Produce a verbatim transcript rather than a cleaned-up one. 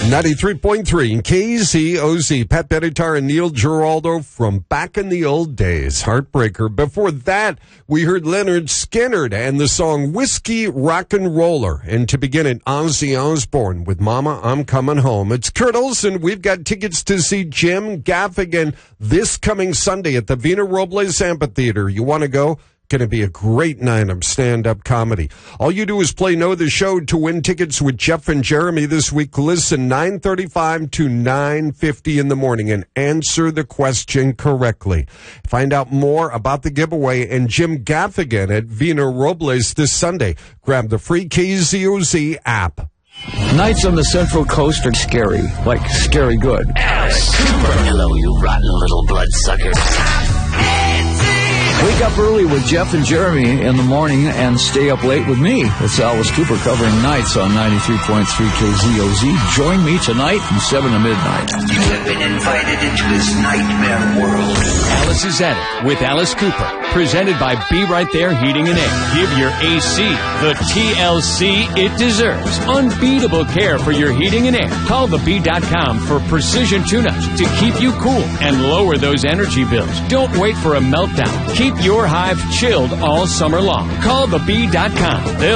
ninety-three point three K Z O Z. Pat Benatar and Neil Giraldo from back in the old days. Heartbreaker. Before that, we heard Leonard Skinner and the song Whiskey Rock and Roller. And to begin it, Ozzy Osbourne with Mama, I'm Coming Home. It's Kurt Olson. We've got tickets to see Jim Gaffigan this coming Sunday at the Vina Robles Amphitheater. You want to go? Going to be a great night of stand-up comedy. All you do is play Know the Show to win tickets with Jeff and Jeremy this week. Listen nine thirty-five to nine fifty in the morning and answer the question correctly. Find out more about the giveaway and Jim Gaffigan at Vina Robles this Sunday. Grab the free K Z O Z app. Nights on the Central Coast are scary, like scary good. Alice Cooper. Hello, you rotten little bloodsuckers. Wake up early with Jeff and Jeremy in the morning and stay up late with me. It's Alice Cooper covering nights on ninety-three point three K Z O Z. Join me tonight from seven to midnight. You have been invited into this nightmare world. Alice is at it with Alice Cooper. Presented by Be Right There Heating and Air. Give your A C the T L C it deserves. Unbeatable care for your heating and air. Call the bee dot com for precision tune-ups to keep you cool and lower those energy bills. Don't wait for a meltdown. Keep your hive chilled all summer long. Call the bee dot com. They'll